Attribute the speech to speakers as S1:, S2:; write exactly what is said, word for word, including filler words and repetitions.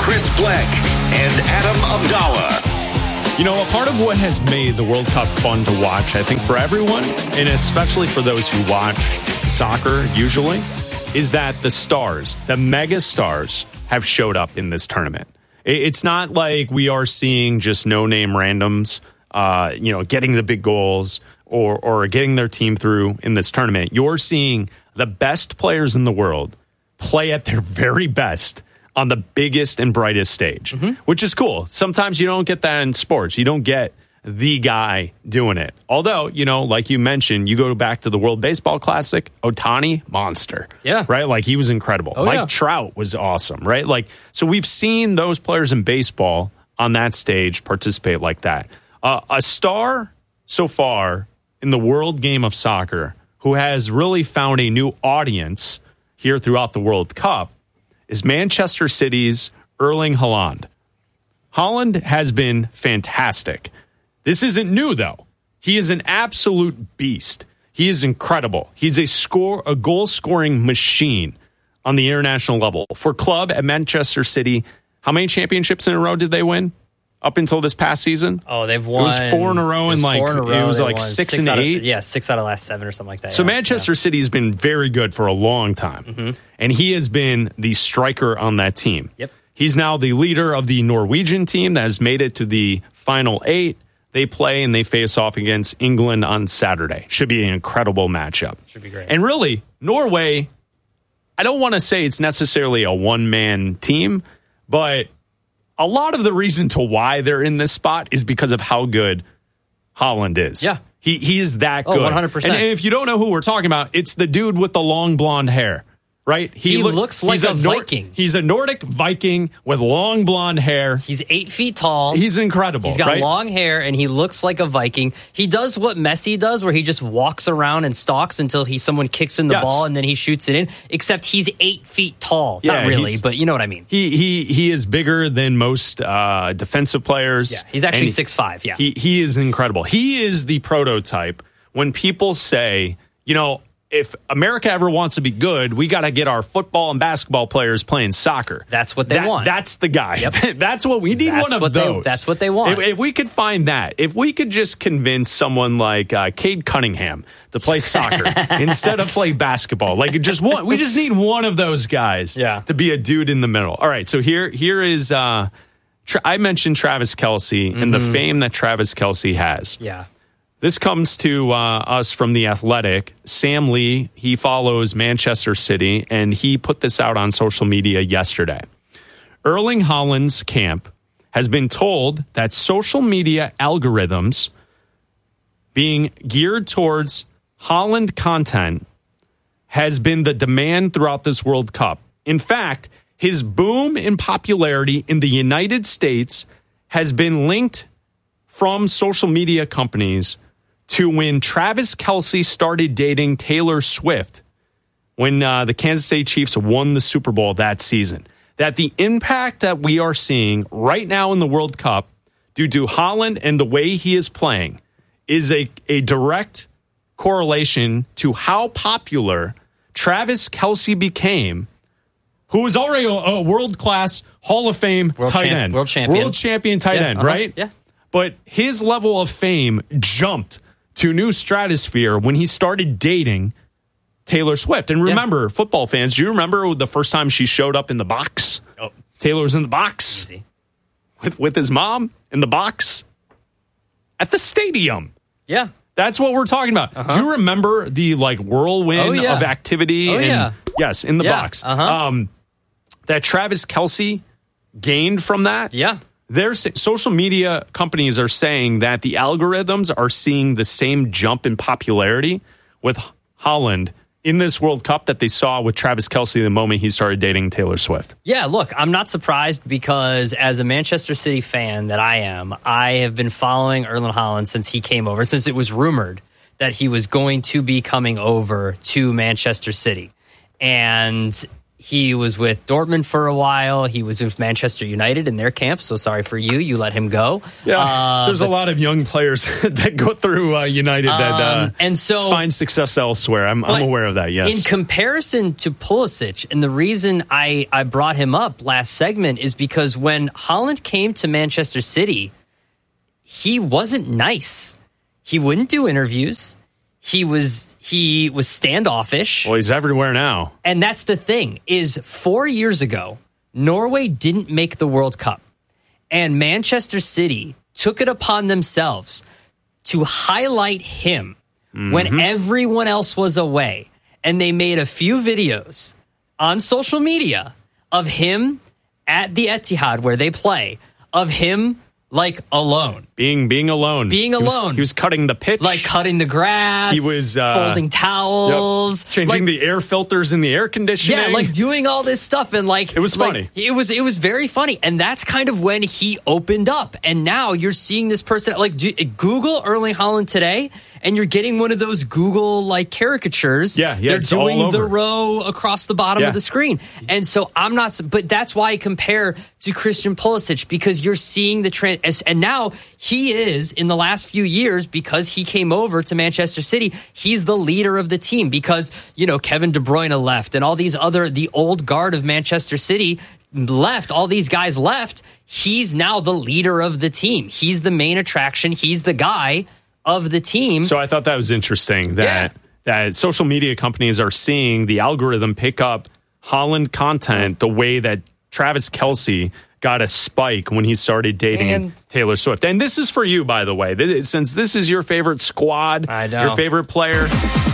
S1: Chris Bleck and Adam Abdallah.
S2: You know, a part of what has made the World Cup fun to watch, I think, for everyone, and especially for those who watch soccer usually, is that the stars, the mega stars, have showed up in this tournament. It's not like we are seeing just no-name randoms, uh, you know, getting the big goals or or getting their team through in this tournament. You're seeing the best players in the world play at their very best on the biggest and brightest stage, mm-hmm. which is cool. Sometimes you don't get that in sports. You don't get the guy doing it. Although, you know, like you mentioned, you go back to the World Baseball Classic, Ohtani, monster.
S3: Yeah.
S2: Right? Like, he was incredible.
S3: Oh,
S2: Mike
S3: yeah.
S2: Trout was awesome, right? Like, so we've seen those players in baseball on that stage participate like that. Uh, a star so far in the world game of soccer who has really found a new audience here throughout the World Cup is Manchester City's Erling Haaland. Haaland has been fantastic. This isn't new, though. He is an absolute beast. He is incredible. He's a score, a goal-scoring machine on the international level. For club at Manchester City, how many championships in a row did they win up until this past season?
S3: Oh, they've won.
S2: It was four in a row, and like
S3: row,
S2: it was like
S3: six,
S2: six and eight.
S3: Of, yeah, six out of the last seven or something like that.
S2: So
S3: yeah.
S2: Manchester
S3: yeah.
S2: City has been very good for a long time, mm-hmm. and he has been the striker on that team.
S3: Yep.
S2: He's now the leader of the Norwegian team that has made it to the final eight. They play and they face off against England on Saturday. Should be an incredible matchup.
S3: Should be great.
S2: And really, Norway, I don't want to say it's necessarily a one-man team, but a lot of the reason to why they're in this spot is because of how good Haaland is.
S3: Yeah.
S2: He he is that good.
S3: Oh, one hundred percent.
S2: And if you don't know who we're talking about, it's the dude with the long blonde hair, right?
S3: He
S2: look,
S3: looks like a
S2: Nor-
S3: Viking.
S2: He's a Nordic Viking with long blonde hair.
S3: He's eight feet tall.
S2: He's incredible.
S3: He's got
S2: right?
S3: long hair, and he looks like a Viking. He does what Messi does, where he just walks around and stalks until he someone kicks in the
S2: yes.
S3: ball, and then he shoots it in. Except he's eight feet tall.
S2: Yeah,
S3: Not really, but you know what I mean.
S2: He he he is bigger than most uh, defensive players.
S3: Yeah, he's actually six five. Yeah,
S2: he he is incredible. He is the prototype. When people say, you know, if America ever wants to be good, we got to get our football and basketball players playing soccer.
S3: That's what they
S2: that,
S3: want.
S2: That's the guy.
S3: Yep.
S2: That's what we need.
S3: That's
S2: one of
S3: what
S2: those.
S3: They, that's what they want.
S2: If, if we could find that, if we could just convince someone like uh, Cade Cunningham to play soccer instead of play basketball, like just one, we just need one of those guys
S3: yeah.
S2: to be a dude in the middle. All right, so here here is. Uh, Tra- I mentioned Travis Kelce mm-hmm. and the fame that Travis Kelce has.
S3: Yeah.
S2: This comes to uh, us from The Athletic. Sam Lee, he follows Manchester City, and he put this out on social media yesterday. Erling Haaland's camp has been told that social media algorithms being geared towards Haaland content has been the demand throughout this World Cup. In fact, his boom in popularity in the United States has been linked from social media companies to when Travis Kelce started dating Taylor Swift when uh, the Kansas City Chiefs won the Super Bowl that season. That the impact that we are seeing right now in the World Cup due to Haaland and the way he is playing is a, a direct correlation to how popular Travis Kelce became, who is already a, a world-class Hall of Fame
S3: world
S2: tight
S3: champ,
S2: end.
S3: World champion.
S2: World champion tight
S3: yeah,
S2: end,
S3: uh-huh.
S2: right?
S3: Yeah.
S2: But his level of fame jumped to new stratosphere when he started dating Taylor Swift. And remember, yeah. football fans, do you remember the first time she showed up in the box?
S3: Oh.
S2: Taylor was in the box
S3: Easy.
S2: with with his mom in the box at the stadium.
S3: Yeah.
S2: That's what we're talking about. Uh-huh. Do you remember the like whirlwind
S3: oh, yeah.
S2: of activity?
S3: Oh,
S2: and,
S3: yeah.
S2: Yes, in the
S3: yeah.
S2: box.
S3: Uh-huh.
S2: Um, that Travis Kelce gained from that?
S3: Yeah.
S2: Their social media companies are saying that the algorithms are seeing the same jump in popularity with Haaland in this World Cup that they saw with Travis Kelce the moment he started dating Taylor Swift.
S3: Yeah, look, I'm not surprised because as a Manchester City fan that I am, I have been following Erling Haaland since he came over, since it was rumored that he was going to be coming over to Manchester City. And He was with Dortmund for a while. He was with Manchester United in their camp. So sorry for you. You let him go.
S2: Yeah,
S3: uh,
S2: there's
S3: but,
S2: a lot of young players that go through uh, United that uh,
S3: um, and so,
S2: find success elsewhere. I'm, I'm aware of that, yes.
S3: In comparison to Pulisic, and the reason I, I brought him up last segment is because when Haaland came to Manchester City, he wasn't nice. He wouldn't do interviews. He was he was standoffish.
S2: Well, he's everywhere now.
S3: And that's the thing, is four years ago, Norway didn't make the World Cup. And Manchester City took it upon themselves to highlight him mm-hmm. when everyone else was away. And they made a few videos on social media of him at the Etihad where they play, of him like alone.
S2: Being being alone.
S3: Being
S2: he
S3: alone.
S2: Was, he was cutting the pitch.
S3: Like cutting the grass.
S2: He was uh,
S3: folding towels.
S2: Yep. Changing
S3: like,
S2: the air filters in the air conditioning.
S3: Yeah, like doing all this stuff. And like
S2: it was
S3: like,
S2: funny.
S3: It was it was very funny. And that's kind of when he opened up. And now you're seeing this person like do, Google Erling Haaland today, and you're getting one of those Google like caricatures.
S2: Yeah, yeah.
S3: They're
S2: it's
S3: doing
S2: all over.
S3: the row across the bottom
S2: yeah.
S3: of the screen. And so I'm not, but that's why I compare to Christian Pulisic, because you're seeing the trend. And now he is, in the last few years, because he came over to Manchester City, he's the leader of the team because, you know, Kevin De Bruyne left and all these other, the old guard of Manchester City left, all these guys left. He's now the leader of the team. He's the main attraction. He's the guy of the team.
S2: So I thought that was interesting that yeah. that social media companies are seeing the algorithm pick up Haaland content the way that Travis Kelce got a spike when he started dating and, Taylor Swift. And this is for you, by the way. This, since this is your favorite squad,
S3: I know.
S2: your favorite player,